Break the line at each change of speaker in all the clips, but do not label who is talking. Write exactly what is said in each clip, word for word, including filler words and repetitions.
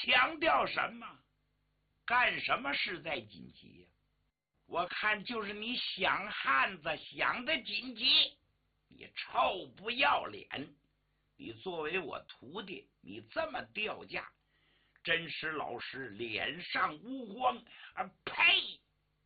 强调什么？干什么事在紧急呀？我看就是你想汉子想的紧急，你臭不要脸！你作为我徒弟，你这么掉价，真实老师脸上无光啊！呸！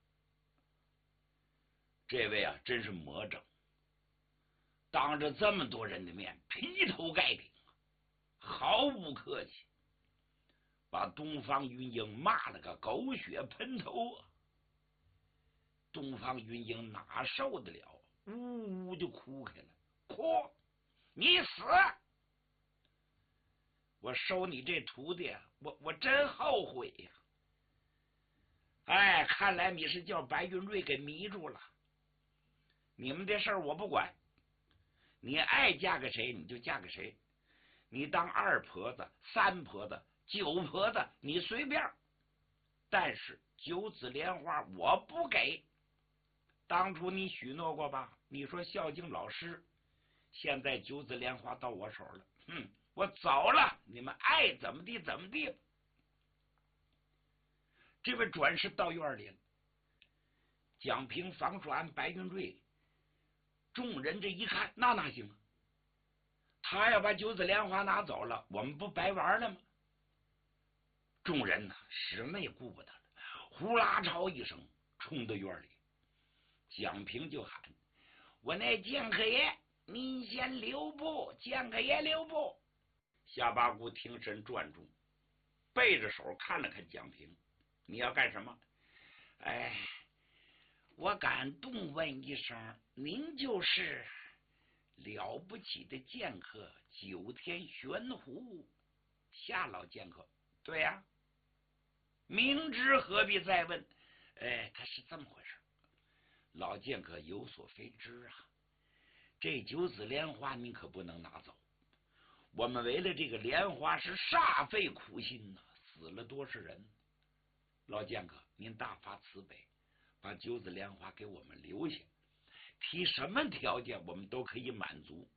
这位啊，真是魔怔，当着这么多人的面劈头盖顶，毫不客气，把东方云英骂了个狗血喷头啊！东方云英哪受得了，呜呜就哭开了，哭！你死！我收你这徒弟，我我真后悔呀！哎，看来你是叫白云瑞给迷住了。你们这事儿我不管，你爱嫁给谁你就嫁给谁，你当二婆子、三婆子、九婆子你随便，但是九子莲花我不给。当初你许诺过吧？你说孝敬老师，现在九子莲花到我手了，哼，我走了，你们爱怎么地怎么地。这位转世到院里了，蒋平、房叔安、白云瑞众人这一看，那哪行啊？他要把九子莲花拿走了，我们不白玩了吗？众人呢，什么也顾不得了，呼啦朝一声冲到院里。蒋平就喊：“我那剑客爷，您先留步！剑客爷留步！”夏八姑挺身转住，背着手看了看蒋平：“你要干什么？”哎，我敢动问一声，您就是了不起的剑客九天玄狐夏老剑客？对呀、啊，明知何必再问？哎，他是这么回事。老剑客有所非知啊，这九子莲花你可不能拿走。我们为了这个莲花是煞费苦心呐、啊，死了多少人。老剑客，您大发慈悲，把九子莲花给我们留下，提什么条件我们都可以满足。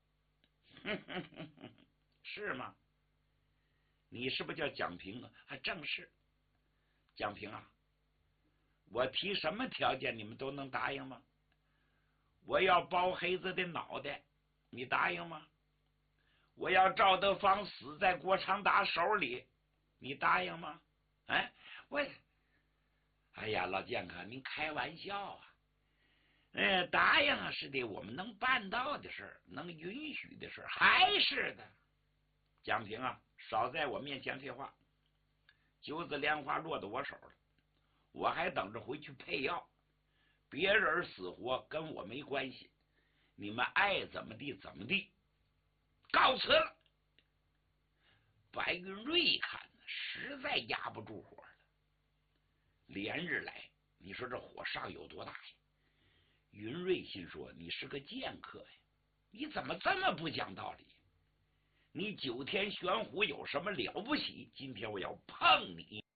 是吗？你是不是叫蒋平啊？还正是。蒋平啊，我提什么条件你们都能答应吗？我要包黑子的脑袋，你答应吗？我要赵德芳死在郭长达手里，你答应吗？哎，我，哎呀，老剑客，您开玩笑啊！哎，答应是的，我们能办到的事，能允许的事，还是的。蒋平啊，少在我面前废话。九子莲花落到我手了，我还等着回去配药，别人死活跟我没关系，你们爱怎么地怎么地。告辞了。白云瑞一看，实在压不住火了，连日来，你说这火上有多大呀？云瑞心说：“你是个剑客呀，你怎么这么不讲道理？你九天玄狐有什么了不起？今天我要碰你！”